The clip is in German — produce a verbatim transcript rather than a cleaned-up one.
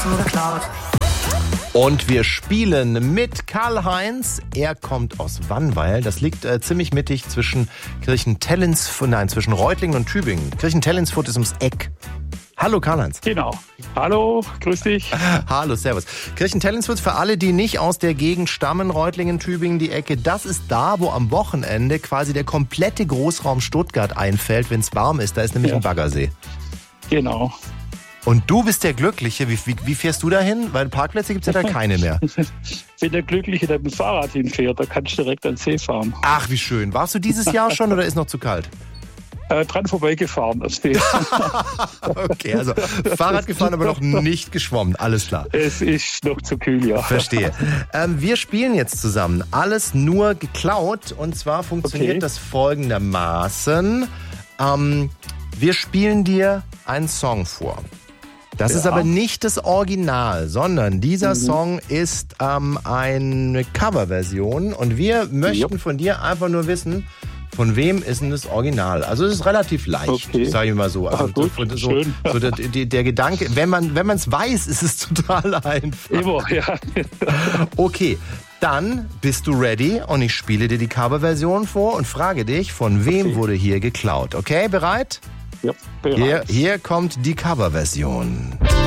Und wir spielen mit Karl-Heinz. Er kommt aus Wannweil. Das liegt äh, ziemlich mittig zwischen Kirchentellensfurt, nein, zwischen Reutlingen und Tübingen. Kirchentellensfurt ist ums Eck. Hallo Karl-Heinz. Genau. Hallo, grüß dich. Hallo, servus. Kirchentellensfurt, für alle, die nicht aus der Gegend stammen, Reutlingen, Tübingen, die Ecke, das ist da, wo am Wochenende quasi der komplette Großraum Stuttgart einfällt, wenn es warm ist. Da ist nämlich Ja. ein Baggersee. Genau. Und du bist der Glückliche. Wie, wie, wie fährst du dahin? Weil Parkplätze gibt es ja da keine mehr. Bin der Glückliche, der mit dem Fahrrad hinfährt. Da kannst du direkt an den See fahren. Ach, wie schön. Warst du dieses Jahr schon oder ist noch zu kalt? Äh, dran vorbeigefahren. Das See. Okay, also Fahrrad gefahren, aber noch nicht geschwommen. Alles klar. Es ist noch zu kühl, ja. Verstehe. Ähm, wir spielen jetzt zusammen. Alles nur geklaut. Und zwar funktioniert Okay. das folgendermaßen. Ähm, wir spielen dir einen Song vor. Das Ja. ist aber nicht das Original, sondern dieser Mhm. Song ist ähm, eine Coverversion. Und wir möchten Jupp. von dir einfach nur wissen, von wem ist denn das Original? Also es ist relativ leicht, Okay. sage ich mal so. Also Ah, gut, so, so, schön. so der, der, der Gedanke, wenn man wenn man es weiß, ist es total einfach. Immer, ja. Okay, dann bist du ready und ich spiele dir die Coverversion vor und frage dich, von wem Okay. wurde hier geklaut? Okay, bereit? Ja, bereit. Hier, hier kommt die Coverversion.